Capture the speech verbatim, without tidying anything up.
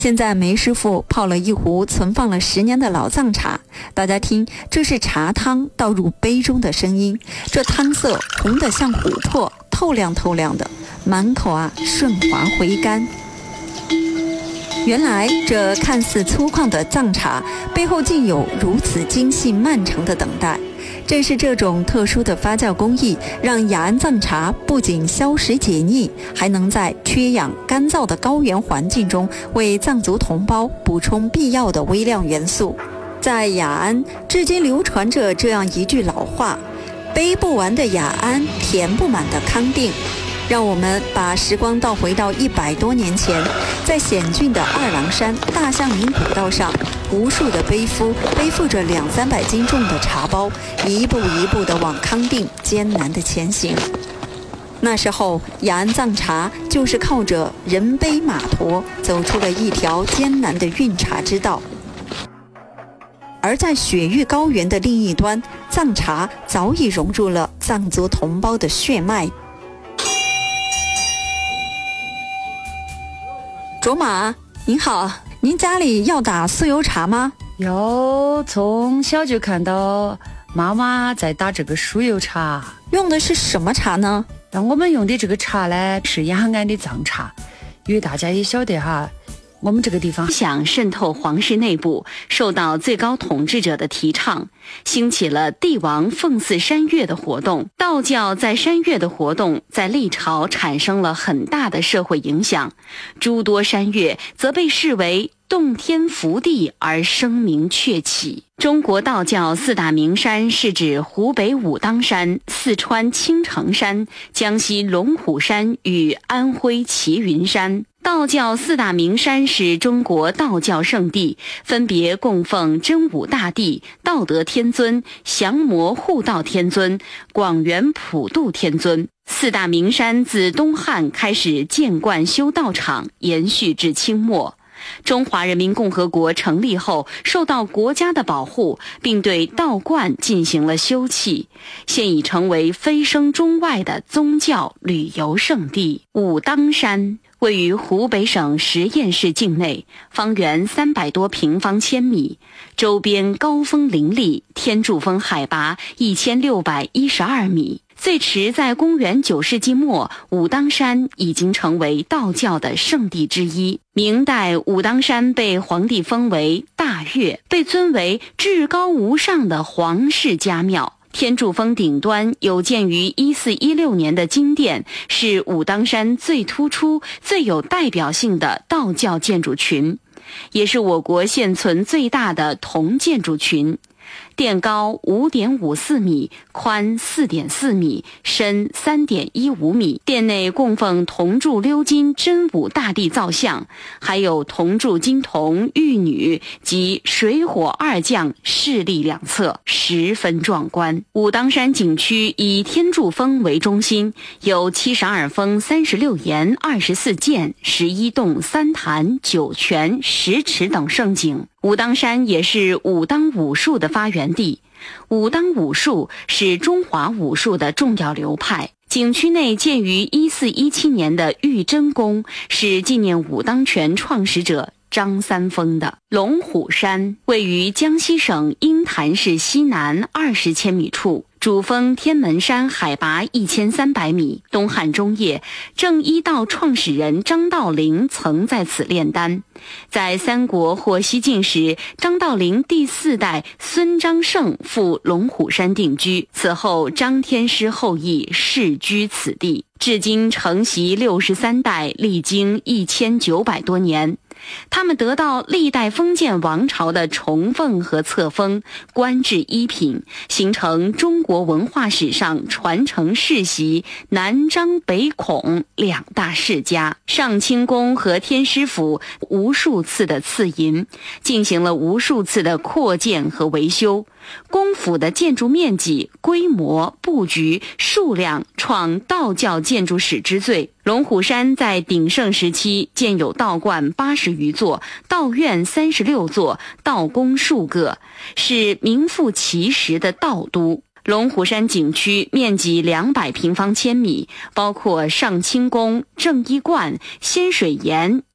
现在梅师傅泡了一壶存放了十年的老藏茶，大家听，这是茶汤倒入杯中的声音。这汤色红得像琥珀，透亮透亮的，满口啊顺滑回甘。原来这看似粗犷的藏茶背后竟有如此精细漫长的等待。正是这种特殊的发酵工艺，让雅安藏茶不仅消食解腻，还能在缺氧干燥的高原环境中为藏族同胞补充必要的微量元素。在雅安至今流传着这样一句老话：杯不完的雅安，填不满的康定。让我们把时光倒回到一百多年前，在险峻的二郎山大象岭古道上，无数的背夫背负着两三百斤重的茶包，一步一步地往康定艰难地前行。那时候，雅安藏茶就是靠着人背马驮，走出了一条艰难的运茶之道。而在雪域高原的另一端，藏茶早已融入了藏族同胞的血脉。卓玛，您好，您家里要打酥油茶吗？ 有，从小就看到妈妈在打这个酥油茶。 用的是什么茶呢？ 那我们用的这个茶呢，是雅安的藏茶。因为大家也晓得哈，我们这个地方想渗透皇室内部，受到最高统治者的提倡，兴起了帝王奉祀山岳的活动。道教在山岳的活动在历朝产生了很大的社会影响，诸多山岳则被视为洞天福地而声名鹊起。中国道教四大名山是指湖北武当山、四川青城山、江西龙虎山与安徽齐云山。道教四大名山是中国道教圣地，分别供奉真武大帝、道德天尊、降魔护道天尊、广元普渡天尊。四大名山自东汉开始建观修道场，延续至清末。中华人民共和国成立后，受到国家的保护，并对道观进行了修葺，现已成为蜚声中外的宗教旅游胜地。武当山位于湖北省十堰市境内，方圆三百多平方千米，周边高峰林立，天柱峰海拔一千六百一十二米。最迟在公元九世纪末，武当山已经成为道教的圣地之一。明代武当山被皇帝封为大岳，被尊为至高无上的皇室家庙。天柱峰顶端有建于一四一六年的金殿，是武当山最突出、最有代表性的道教建筑群，也是我国现存最大的铜建筑群。殿高 五点五四米，宽 四点四米，深 三点一五米。殿内供奉铜铸鎏金真武大帝造像，还有铜铸金童玉女及水火二将势力两侧，十分壮观。武当山景区以天柱峰为中心，有七十二峰、三十六岩、二十四涧、十一洞、三潭、九泉、十池等胜景。武当山也是武当武术的发源地，武当武术是中华武术的重要流派。景区内建于一四一七年的玉真宫是纪念武当拳创始者张三丰的。龙虎山位于江西省鹰潭市西南二十千米处，主峰天门山海拔一千三百米。东汉中叶，正一道创始人张道陵曾在此炼丹。在三国获西晋时，张道陵第四代孙张胜赴龙虎山定居，此后张天师后裔世居此地，至今承袭六十三代，历经一千九百多年。他们得到历代封建王朝的崇奉和册封，官制一品，形成中国文化史上传承世袭南张北孔两大世家。上清宫和天师府无数次的赐银，进行了无数次的扩建和维修。宫府的建筑面积、规模、布局、数量创道教建筑史之最。龙虎山在鼎盛时期建有道观八十余座，道院三十六座，道宫数个，是名副其实的道都。龙虎山景区面积两百平方千米，包括上清宫、正一观、仙水岩、